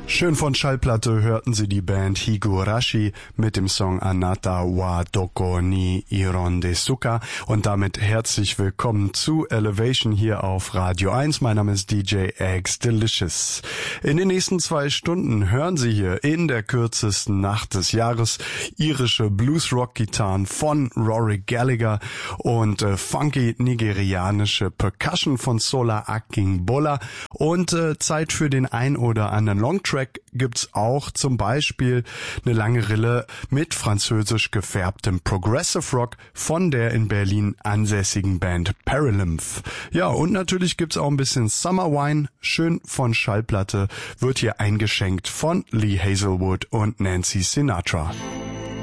Schön von Schallplatte hörten Sie die Band Higurashi mit dem Song Anata wa Doko ni Iron Desuka und damit herzlich willkommen zu Elevation hier auf Radio 1. Mein Name ist DJ Eggs Delicious. In den nächsten 2 Stunden hören Sie hier in der kürzesten Nacht des Jahres irische Blues-Rock-Gitarren von Rory Gallagher und funky nigerianische Percussion von Sola Akingbola und Zeit für den ein oder anderen Longtrack gibt's auch, zum Beispiel eine lange Rille mit französisch gefärbtem Progressive Rock von der in Berlin ansässigen Band Paralymph. Ja, und natürlich gibt's auch ein bisschen Summer Wine, schön von Schallplatte, wird hier eingeschenkt von Lee Hazelwood und Nancy Sinatra.